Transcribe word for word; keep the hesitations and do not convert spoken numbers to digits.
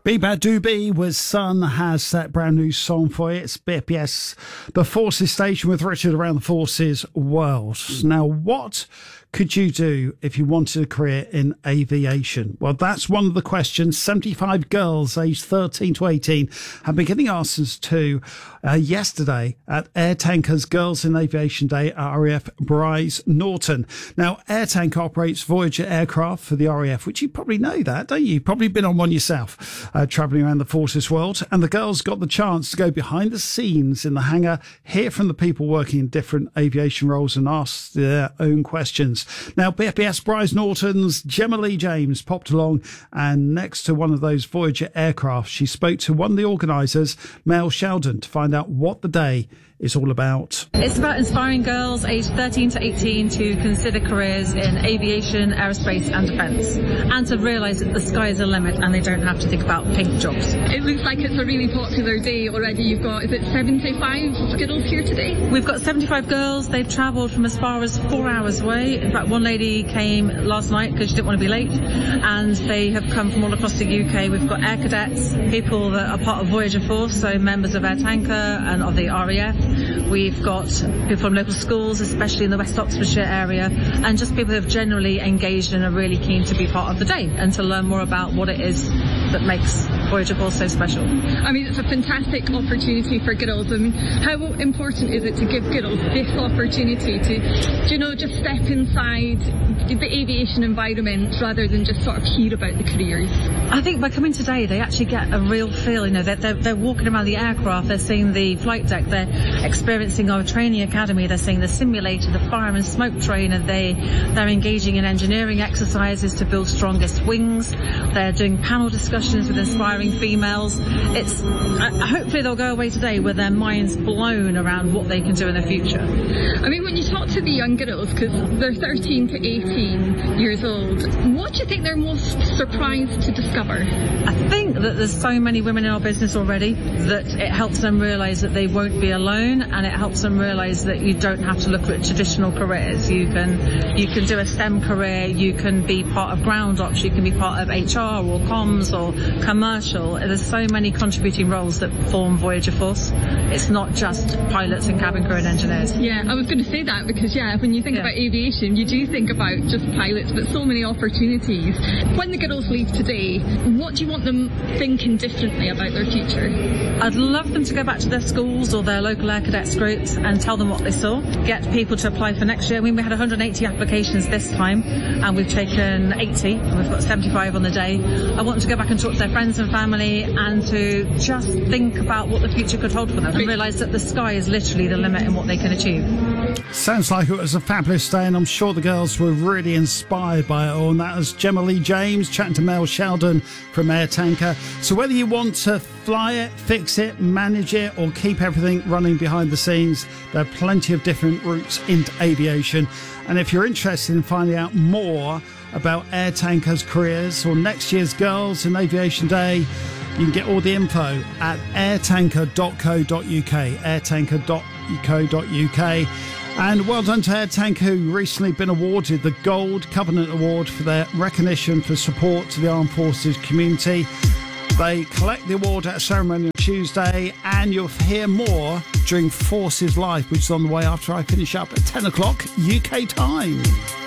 Be Bad Do Be with Sun has that brand new song for you. It's B P S, the Forces Station with Richard around the Forces world. Now, what could you do if you wanted a career in aviation? Well, that's one of the questions seventy-five girls aged thirteen to eighteen have been getting answers to uh, yesterday at Air Tanker's Girls in Aviation Day at R A F Bryce Norton. Now, Air Tanker operates Voyager aircraft for the R A F, which you probably know that, don't you? You've probably been on one yourself, uh, travelling around the Forces world. And the girls got the chance to go behind the scenes in the hangar, hear from the people working in different aviation roles and ask their own questions. Now, B P S Bryce Norton's Gemma Lee James popped along, and next to one of those Voyager aircraft, she spoke to one of the organisers, Mel Sheldon, to find out what the day is all about. It's about inspiring girls aged thirteen to eighteen to consider careers in aviation, aerospace and defence, and to realise that the sky is the limit and they don't have to think about pink jobs. It looks like it's a really popular day already. You've got, is it seventy-five girls here today? We've got seventy-five girls. They've travelled from as far as four hours away. In fact, one lady came last night because she didn't want to be late, and they have come from all across the U K. We've got air cadets, people that are part of Voyager Force, so members of Air Tanker and of the R A F. We've got people from local schools, especially in the West Oxfordshire area, and just people who have generally engaged and are really keen to be part of the day and to learn more about what it is that makes Voyager Force so special. I mean, it's a fantastic opportunity for girls. I mean, how important is it to give girls this opportunity to, you know, just step inside the aviation environment rather than just sort of hear about the careers? I think by coming today, they actually get a real feel. You know, they're, they're, they're walking around the aircraft, they're seeing the flight deck, they're experiencing our training academy, they're seeing the simulator, the fire and smoke trainer, they, they're engaging in engineering exercises to build strongest wings, they're doing panel discussions with inspiring females. It's uh, hopefully they'll go away today with their minds blown around what they can do in the future. I mean, when you talk to the young girls, because they're thirteen to eighteen years old, what do you think they're most surprised to discover? I think that there's so many women in our business already that it helps them realise that they won't be alone, and it helps them realise that you don't have to look at traditional careers. You can you can do a STEM career, you can be part of ground ops, you can be part of H R or comms or commercial. There's so many contributing roles that form Voyager Force. It's not just pilots and cabin crew and engineers. Yeah, I was going to say that because, yeah, when you think yeah. about aviation, you do think about just pilots, but so many opportunities. When the girls leave today, what do you want them thinking differently about their future? I'd love them to go back to their schools or their local air cadets groups and tell them what they saw. Get people to apply for next year. I mean, we had one hundred eighty applications this time, and we've taken eighty, and we've got seventy-five on the day. I want them to go back and talk to their friends and family and to just think about what the future could hold for them and realise that the sky is literally the limit in what they can achieve. Sounds like it was a fabulous day, and I'm sure the girls were really inspired by it all. And that was Gemma Lee James chatting to Mel Sheldon from Air Tanker. So whether you want to fly it, fix it, manage it, or keep everything running behind the scenes, there are plenty of different routes into aviation. And if you're interested in finding out more about Air Tanker's careers or next year's Girls in Aviation Day, you can get all the info at airtanker dot co dot uk, airtanker dot co dot uk. And well done to Air Tanker, who recently been awarded the Gold Covenant Award for their recognition for support to the Armed Forces community. They collect the award at a ceremony on Tuesday, and you'll hear more during Forces Live, which is on the way after I finish up at ten o'clock U K time.